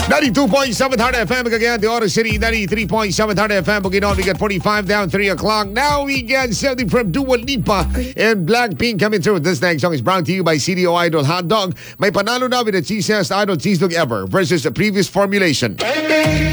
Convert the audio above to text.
92.7 Hard FM, Cagayan de Oro City, 93.7 Hard FM, Bukidnon. We got 45 down, 3 o'clock. Now we get something from Dua Lipa and Blackpink coming through. This next song is brought to you by CDO Idol Hot Dog. May panalo na with the cheesiest idol cheese dog ever versus the previous formulation.